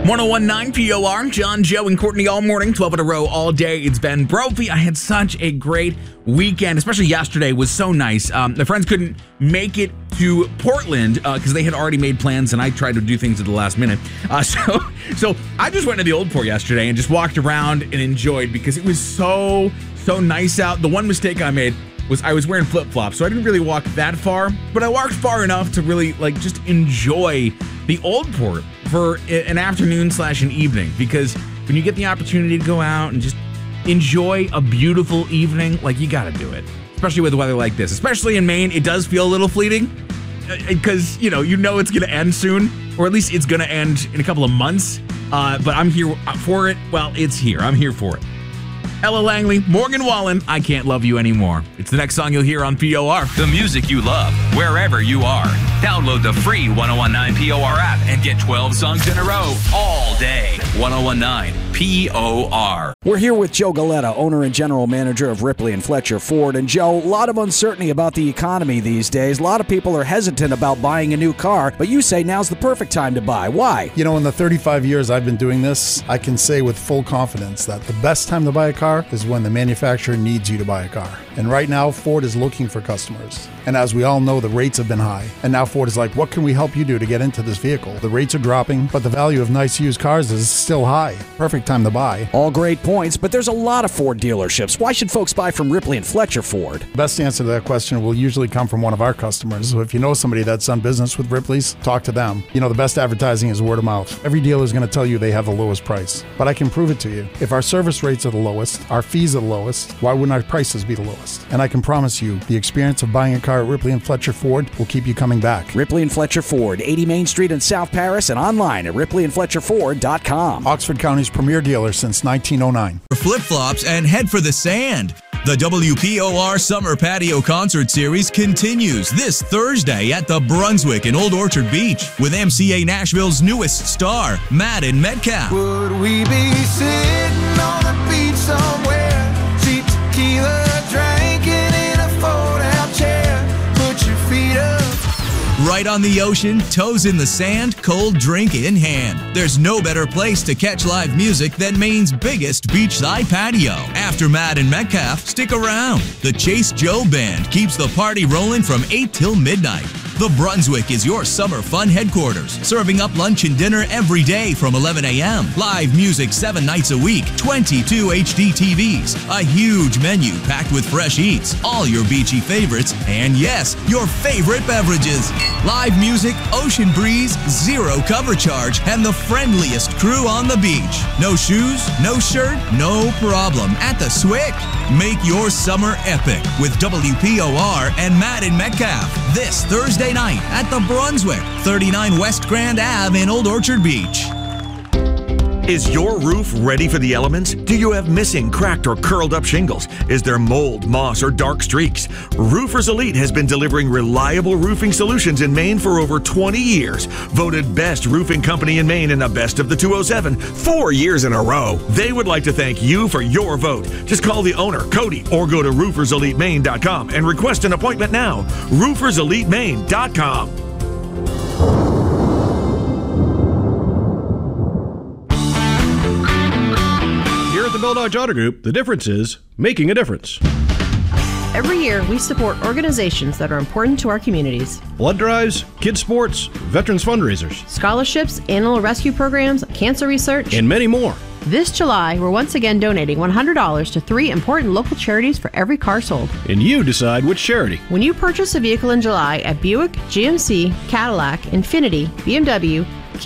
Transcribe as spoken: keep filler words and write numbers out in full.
one oh one point nine P O R, John, Joe, and Courtney all morning, twelve in a row all day. It's Ben Brophy. I had such a great weekend, especially yesterday was so nice. Um, my friends couldn't make it to Portland because uh, they had already made plans, and I tried to do things at the last minute. Uh, so, so I just went to the Old Port yesterday and just walked around and enjoyed because it was so, so nice out. The one mistake I made was I was wearing flip-flops, so I didn't really walk that far, but I walked far enough to really like just enjoy the Old Port for an afternoon slash an evening, because when you get the opportunity to go out and just enjoy a beautiful evening, like, you gotta do it, especially with weather like this. Especially in Maine, it does feel a little fleeting because, you know, you know it's gonna end soon, or at least it's gonna end in a couple of months, uh, but I'm here for it. Well, it's here. I'm here for it. Ella Langley, Morgan Wallen, I Can't Love You Anymore. It's the next song you'll hear on P O R. The music you love, wherever you are. Download the free one oh one nine P O R app and get twelve songs in a row all day. one oh one nine P O R. We're here with Joe Galetta, owner and general manager of Ripley and Fletcher Ford. And Joe, a lot of uncertainty about the economy these days. A lot of people are hesitant about buying a new car, but you say now's the perfect time to buy. Why? You know, in the thirty-five years I've been doing this, I can say with full confidence that the best time to buy a car is when the manufacturer needs you to buy a car. And right now, Ford is looking for customers. And as we all know, the rates have been high. And now Ford is like, what can we help you do to get into this vehicle? The rates are dropping, but the value of nice used cars is still high. Perfect time to buy. All great points, but there's a lot of Ford dealerships. Why should folks buy from Ripley and Fletcher Ford? The best answer to that question will usually come from one of our customers. So if you know somebody that's done business with Ripley's, talk to them. You know, the best advertising is word of mouth. Every dealer is going to tell you they have the lowest price. But I can prove it to you. If our service rates are the lowest, our fees are the lowest, why wouldn't our prices be the lowest? And I can promise you, the experience of buying a car at Ripley and Fletcher Ford will keep you coming back. Ripley and Fletcher Ford, eighty Main Street in South Paris, and online at ripley and fletcher ford dot com. Oxford County's premier dealer since nineteen oh nine. Flip-flops and head for the sand. The W P O R Summer Patio Concert Series continues this Thursday at the Brunswick in Old Orchard Beach with M C A Nashville's newest star, Madden Metcalf. Would we be sitting on the beach somewhere, cheap tequila drinking in a fold-out chair, put your feet up. Right on the ocean, toes in the sand, cold drink in hand. There's no better place to catch live music than Maine's biggest beachside patio. After Madden Metcalf, stick around. The Chase Joe Band keeps the party rolling from eight till midnight. The Brunswick is your summer fun headquarters, serving up lunch and dinner every day from eleven a.m. Live music seven nights a week, twenty-two H D T Vs, a huge menu packed with fresh eats, all your beachy favorites, and yes, your favorite beverages. Live music, ocean breeze, zero cover charge, and the friendliest crew on the beach. No shoes, no shirt, no problem at the Swick. Make your summer epic with W P O R and Madden Metcalf this Thursday night at the Brunswick, thirty-nine West Grand Avenue in Old Orchard Beach. Is your roof ready for the elements? Do you have missing, cracked, or curled up shingles? Is there mold, moss, or dark streaks? Roofers Elite has been delivering reliable roofing solutions in Maine for over twenty years. Voted best roofing company in Maine in the best of the two oh seven, four years in a row. They would like to thank you for your vote. Just call the owner, Cody, or go to roofers elite maine dot com and request an appointment now. roofers elite maine dot com. The Bell Dodge Auto Group, the difference is making a difference. Every year, we support organizations that are important to our communities. Blood drives, kids sports, veterans fundraisers, scholarships, animal rescue programs, cancer research, and many more. This July, we're once again donating one hundred dollars to three important local charities for every car sold. And you decide which charity. When you purchase a vehicle in July at Buick, G M C, Cadillac, Infiniti, B M W,